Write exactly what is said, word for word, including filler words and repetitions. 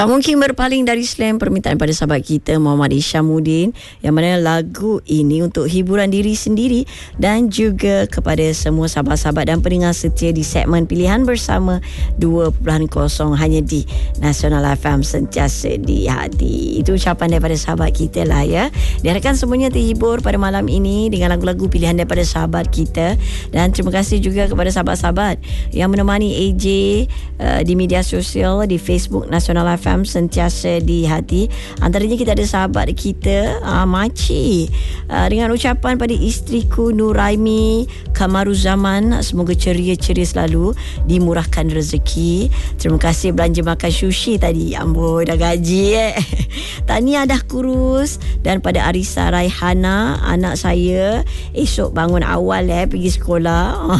Tak mungkin berpaling dari slam permintaan pada sahabat kita Muhammad Isyamuddin, yang mana lagu ini untuk hiburan diri sendiri dan juga kepada semua sahabat-sahabat dan pendengar setia di segmen Pilihan Bersama dua titik kosong hanya di Nasional F M, sentiasa di hati. Itu ucapan daripada sahabat kita lah ya. Diharapkan semuanya terhibur pada malam ini dengan lagu-lagu pilihan daripada sahabat kita, dan terima kasih juga kepada sahabat-sahabat yang menemani A J uh, di media sosial, di Facebook Nasional F M sentiasa di hati. Antaranya kita ada sahabat kita uh, Maci uh, dengan ucapan pada isteriku Nuraimi Kamaruzaman, semoga ceria-ceria selalu, dimurahkan rezeki. Terima kasih belanja makan sushi tadi, amboi dah gaji eh. Tahniah dah kurus. Dan pada Arisa Raihana, anak saya esok bangun awal eh pergi sekolah.